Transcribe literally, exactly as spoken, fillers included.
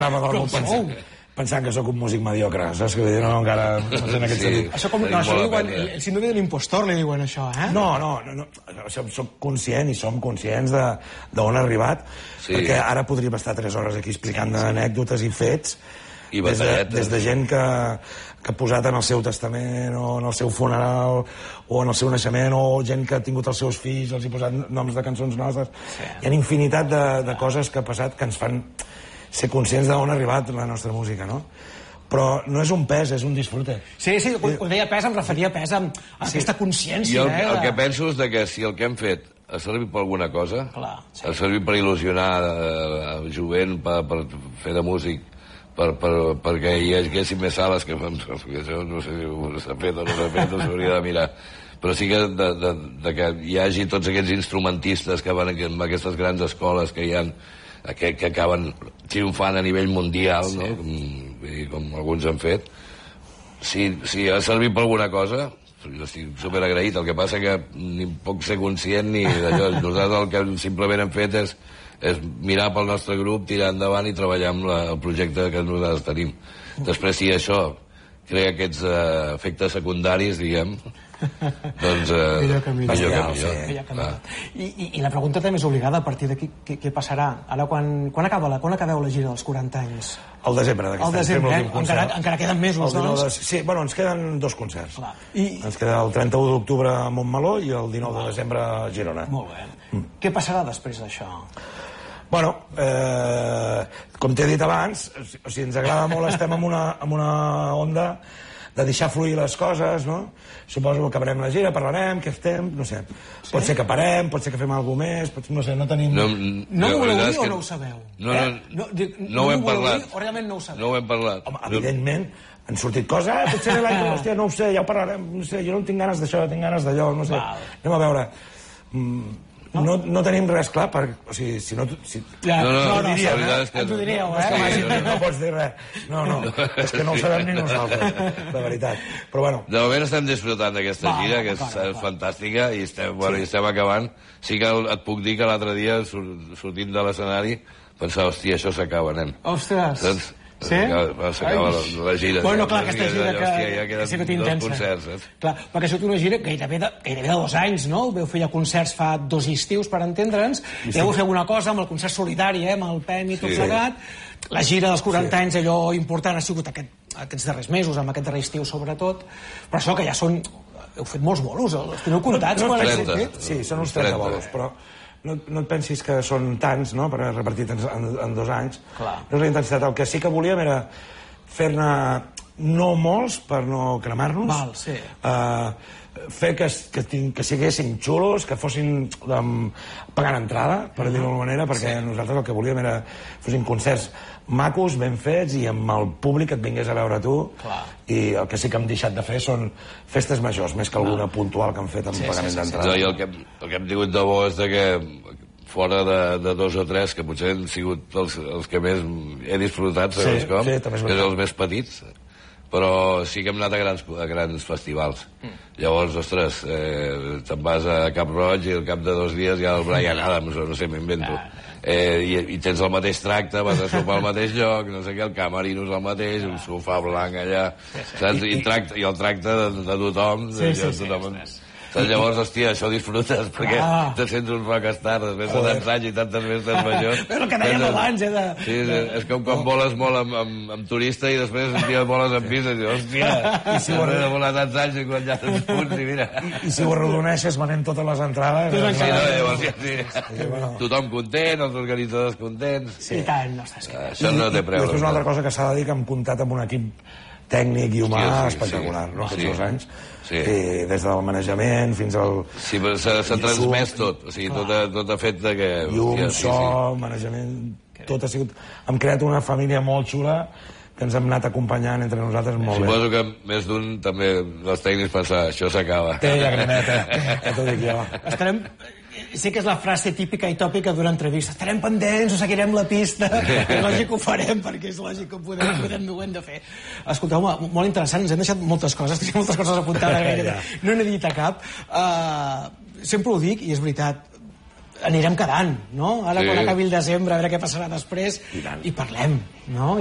Però pensant, pensant que sóc un músic mediocre, saps què vull dir? No, encara no sé en aquest sentit. Això com, no, això diuen, el síndrome de l'impostor li diuen això, eh? No, no, no, no. Soc conscient i som conscients d'on ha arribat, sí. Perquè ara podríem estar tres hores aquí explicant sí, sí. anècdotes i fets I des, de, des de gent que, que ha posat en el seu testament o en el seu funeral o en el seu naixement o gent que ha tingut els seus fills, els ha posat noms de cançons nostres. Sí. Hi ha infinitat de, de coses que ha passat que ens fan ser conscients d'on ha arribat la nostra música, no? Però no és un pes, és un disfrute. Sí, sí, quan deia pes em referia a pes amb aquesta consciència. Jo el, el que penso és que si el que hem fet ha servit per alguna cosa, Clar, sí. ha servit per il·lusionar el jovent, per, per fer de músic, per, per, perquè hi haguessin més sales, que això no sé si s'ha fet o no s'ha fet, no s'hauria de mirar. Però sí que, de, de, de que hi hagi tots aquests instrumentistes que van en aquestes grans escoles que hi ha, que, que acaben triomfant a nivell mundial, sí. No? Com, com alguns han fet. Si, si ha servit per alguna cosa, jo estic superagraït. El que passa que ni puc ser conscient ni d'allò. Nosaltres el que simplement hem fet és, és mirar pel nostre grup, tirar endavant i treballar amb la, el projecte que nosaltres tenim. Després, si això crea aquests uh, efectes secundaris, diguem, doncs uh, millor que millor. millor, que millor. Sí. millor que millor. I, i, I la pregunta també és obligada, a partir d'aquí, què, què passarà? Ara, quan, quan, acaba la, quan acabeu la gira dels quaranta anys? Al desembre d'aquest any. Al desembre, eh? encara, encara queden mesos, doncs? De, sí, bueno, ens queden dos concerts. Clar. I... Ens queda el trenta-u d'octubre a Montmeló i el dinou de desembre a Girona. Molt bé. Mm. Què passarà després d'això? Bueno, eh, com t'he dit abans, o sigui, ens agrada molt, estem en una, en una onda de deixar fluir les coses, no? Suposo que acabarem la gira, parlarem, què estem, no sé. Sí? Pot ser que parem, pot ser que fem alguna més, pot, no sé, no tenim... No, no ho voleu dir o no ho sabeu? No, no, eh? no, dic, no, no ho hem parlat. O realment no ho sabeu? No ho hem parlat. Home, evidentment, han sortit coses, eh, potser l'any, hòstia, no ho sé, ja ho parlarem, no sé, jo no tinc ganes d'això, tinc ganes d'allò, no sé. Val. Anem a veure... Mm, No, no, no tenim res clar, per, o sigui, si no... Si... Ja, no, no, no, no, diríem, no, no, ens ho diríeu, eh? Sí, no, no pots dir res. No, no, és que no ho sabem ni nosaltres, de veritat. Però bueno... De moment estem disfrutant d'aquesta gira, que és, és fantàstica, i estem, bueno, sí. i estem acabant. Sí que et puc dir que l'altre dia, sortint de l'escenari, pensava, hòstia, això s'acaba, nen. Ostres! Doncs, sí? S'acaba la, la gira. Bueno, clar, aquesta gira que... Hòstia, ja queden sí que dos intensa. concerts, saps? Clar, perquè això és una gira gairebé de, gairebé de dos anys, no? Veu fer ja concerts fa dos estius, per entendre'ns, i sí. Heu fet alguna cosa amb el concert solidari, eh? Amb el P E M i tot plegat. Sí. La gira dels quaranta sí. anys, allò important ha sigut aquest, aquests darrers mesos, amb aquest darrer estiu sobretot, però això que ja són... Heu fet molts bolos, els teniu comptats? No, no, trenta. Sí, són uns trenta bolos, però... No, no et pensis que són tants, no?, per repartit en, en, en dos anys. Clar. No és la intensitat. El que sí que volíem era fer-ne no molts per no cremar-nos. Val, sí. Uh, fer que, que, que siguessin xulos, que fossin um, pagant entrada, per dir-ho d'alguna manera, perquè sí. Nosaltres el que volíem era fossin concerts macos, ben fets, i amb el públic que et vingués a veure tu. Clar. I el que sí que hem deixat de fer són festes majors, més que alguna no. puntual que han fet amb sí, pagament sí, sí, d'entrada. No, i el que, el que hem tingut de bo és de que fora de, de dos o tres, que potser han sigut els, els que més he disfrutat, segons sí, com, sí, que són els més petits, però sí que hem anat a grans, a grans festivals. Mm. Llavors, ostres, eh, te'n vas a Cap Roig i al cap de dos dies hi ha el Bryan Adams, o no sé, m'invento. Eh, i, i tens el mateix tracte, vas a sopar al mateix lloc, no sé què, el camerino és el mateix, un sofà blanc allà, sí, sí. Saps? I, tracte, i el tracte de, de tothom, sí, sí, sí, tothom... sí, sí. Saps? Llavors, hòstia, això ho disfrutes, perquè ah. te sents un rockstar després de tants anys i tantes festes majors. Però el que dèiem abans, eh? De... Sí, és, és com quan voles molt amb, amb, amb turista i després un dia voles amb pista i dius, hòstia, i si ho he de volar tants anys i quan ja tens punts i mira... I, i si ho arrodoneixes venent totes les entrades... Sí, no, llavors ja sí. Sí, bueno. Tothom content, els organitzadors contents... Sí, i tant, no estàs clar. Això no té preu. I després una altra cosa que s'ha de dir, que hem comptat amb un equip tècnic i humà sí, sí, espectacular, sí. No? Aquests sí. dos anys. Sí. I des del manejament fins al... Sí, però s'ha transmès tot. O sigui, tot ha, tot ha fet de que... Llum, so, sí, sí. manejament... Tot ha sigut... Hem creat una família molt xula que ens hem anat acompanyant entre nosaltres molt Suposo bé. Suposo que més d'un també dels tècnics pensa, això s'acaba. Té llagrimeta, ja t'ho dic jo. Estarem... Sé que és la frase típica i tòpica d'una entrevista. Estarem pendents, o seguirem la pista. És lògic que ho farem, perquè és lògic que ho podem, podem, ho hem de fer. Escolteu-me, molt interessant, ens hem deixat moltes coses, tenim moltes coses apuntades, no n'he dit a cap. Uh, sempre ho dic, i és veritat, anirem quedant, no? Ara, Sí. quan acabi el desembre, a veure què passarà després, I tant. i parlem, no?